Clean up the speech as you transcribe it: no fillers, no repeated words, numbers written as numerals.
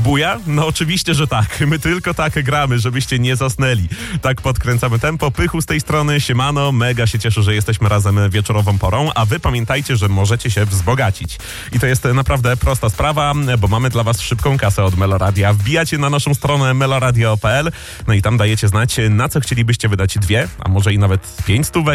Buja? No oczywiście, że tak. My tylko tak gramy, żebyście nie zasnęli. Tak podkręcamy tempo. Pychu z tej strony, siemano. Mega się cieszę, że jesteśmy razem wieczorową porą, a wy pamiętajcie, że możecie się wzbogacić. I to jest naprawdę prosta sprawa, bo mamy dla was szybką kasę od Meloradia. Wbijacie na naszą stronę meloradio.pl, no i tam dajecie znać, na co chcielibyście wydać 2, a może i nawet 5 stówek.